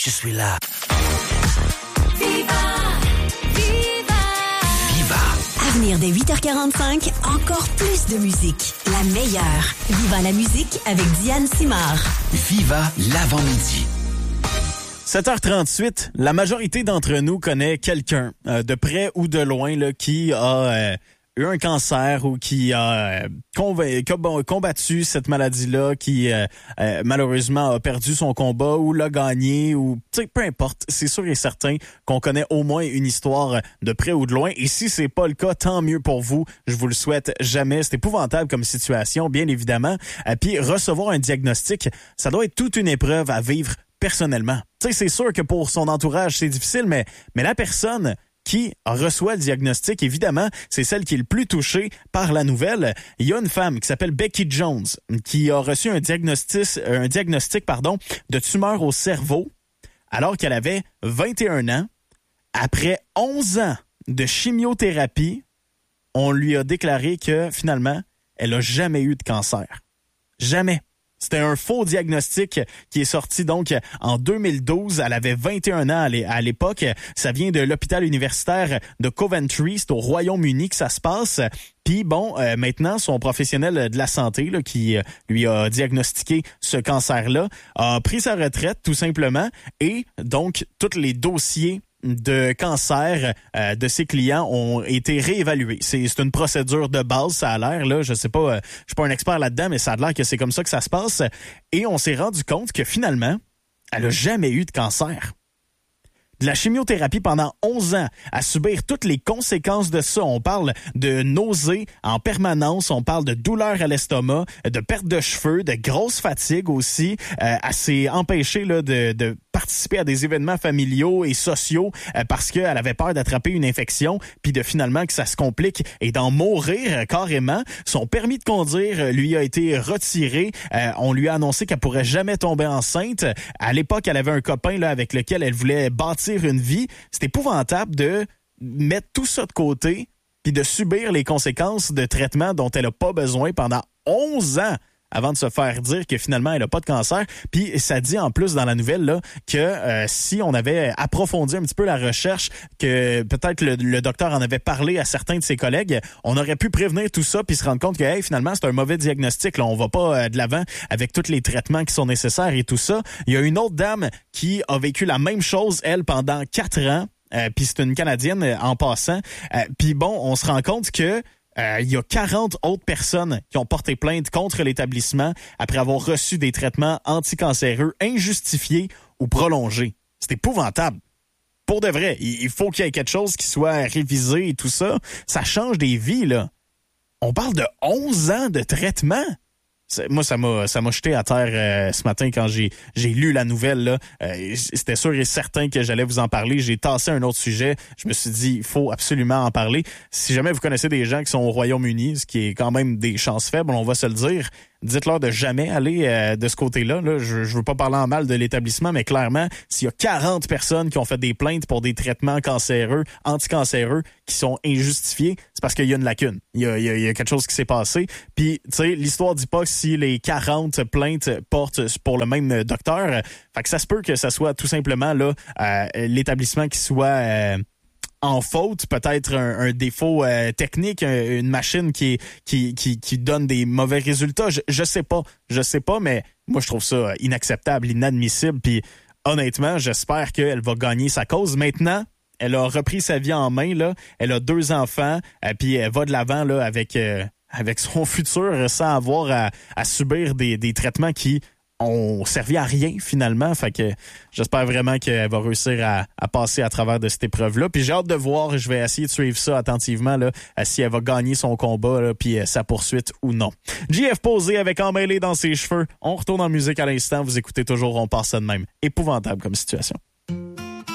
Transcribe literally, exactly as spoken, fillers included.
je suis là. Viva, Viva, Viva. À venir dès huit heures quarante-cinq, encore plus de musique. La meilleure. Viva la musique avec Diane Simard. Viva l'avant-midi. sept heures trente-huit, la majorité d'entre nous connaît quelqu'un, euh, de près ou de loin, là, qui a euh, eu un cancer ou qui a euh, conv- com- combattu cette maladie-là, qui euh, euh, malheureusement a perdu son combat ou l'a gagné, ou tu sais, peu importe. C'est sûr et certain qu'on connaît au moins une histoire de près ou de loin. Et si c'est pas le cas, tant mieux pour vous. Je vous le souhaite jamais. C'est épouvantable comme situation, bien évidemment. Euh, Puis recevoir un diagnostic, ça doit être toute une épreuve à vivre personnellement. Tu sais, c'est sûr que pour son entourage, c'est difficile, mais, mais la personne qui reçoit le diagnostic, évidemment, c'est celle qui est le plus touchée par la nouvelle. Il y a une femme qui s'appelle Becky Jones qui a reçu un diagnostic, un diagnostic pardon, de tumeur au cerveau alors qu'elle avait vingt et un ans. Après onze ans de chimiothérapie, on lui a déclaré que finalement, elle n'a jamais eu de cancer. Jamais. C'était un faux diagnostic qui est sorti donc en deux mille douze. Elle avait vingt et un ans à l'époque. Ça vient de l'hôpital universitaire de Coventry. C'est au Royaume-Uni que ça se passe. Puis bon, euh, maintenant, son professionnel de la santé là, qui euh, lui a diagnostiqué ce cancer-là a pris sa retraite tout simplement. Et donc, tous les dossiers de cancer euh, de ses clients ont été réévalués. C'est, c'est une procédure de base, ça a l'air, là, je sais pas, euh, je suis pas un expert là-dedans, mais ça a l'air que c'est comme ça que ça se passe. Et on s'est rendu compte que finalement, elle a jamais eu de cancer. De la chimiothérapie pendant onze ans, à subir toutes les conséquences de ça. On parle de nausées en permanence, on parle de douleurs à l'estomac, de perte de cheveux, de grosse fatigue aussi. Euh, elle s'est empêchée là, de, de participer à des événements familiaux et sociaux euh, parce qu'elle avait peur d'attraper une infection, puis de finalement que ça se complique et d'en mourir euh, carrément. Son permis de conduire euh, lui a été retiré. Euh, on lui a annoncé qu'elle pourrait jamais tomber enceinte. À l'époque, elle avait un copain là, avec lequel elle voulait bâtir une vie. C'est épouvantable de mettre tout ça de côté puis de subir les conséquences de traitements dont elle n'a pas besoin pendant onze ans avant de se faire dire que finalement, elle n'a pas de cancer. Puis ça dit en plus dans la nouvelle là que euh, si on avait approfondi un petit peu la recherche, que peut-être le, le docteur en avait parlé à certains de ses collègues, on aurait pu prévenir tout ça puis se rendre compte que hey, finalement, c'est un mauvais diagnostic. Là, on va pas euh, de l'avant avec tous les traitements qui sont nécessaires et tout ça. Il y a une autre dame qui a vécu la même chose, elle, pendant quatre ans. Euh, puis c'est une Canadienne euh, en passant. Euh, puis bon, on se rend compte que Euh, il y a quarante autres personnes qui ont porté plainte contre l'établissement après avoir reçu des traitements anticancéreux injustifiés ou prolongés. C'est épouvantable. Pour de vrai, il faut qu'il y ait quelque chose qui soit révisé et tout ça. Ça change des vies, là. On parle de onze ans de traitement. C'est, moi, ça m'a ça m'a jeté à terre euh, ce matin quand j'ai j'ai lu la nouvelle. Là. Euh, c'était sûr et certain que j'allais vous en parler. J'ai tassé un autre sujet. Je me suis dit, il faut absolument en parler. Si jamais vous connaissez des gens qui sont au Royaume-Uni, ce qui est quand même des chances faibles, on va se le dire, dites-leur de jamais aller euh, de ce côté-là. Là. Je, je veux pas parler en mal de l'établissement, mais clairement, s'il y a quarante personnes qui ont fait des plaintes pour des traitements cancéreux, anticancéreux, qui sont injustifiés, c'est parce qu'il y a une lacune. Il y a, il y a, il y a quelque chose qui s'est passé. Puis, tu sais, l'histoire dit pas si les quarante plaintes portent pour le même docteur. Fait que ça se peut que ça soit tout simplement là euh, l'établissement qui soit euh, en faute, peut-être un, un défaut euh, technique, un, une machine qui, qui qui qui donne des mauvais résultats. Je, je sais pas, je sais pas, mais moi je trouve ça inacceptable, inadmissible. Puis honnêtement, j'espère qu'elle va gagner sa cause. Maintenant, elle a repris sa vie en main là. Elle a deux enfants, euh, puis elle va de l'avant là avec euh, avec son futur sans avoir à, à subir des, des traitements qui ont servi à rien finalement. Fait que j'espère vraiment qu'elle va réussir à, à passer à travers de cette épreuve-là. Puis j'ai hâte de voir, je vais essayer de suivre ça attentivement, là, si elle va gagner son combat, là, puis sa poursuite ou non. J F posé avec emmêlé dans ses cheveux. On retourne en musique à l'instant. Vous écoutez toujours On passe ça de même. Épouvantable comme situation.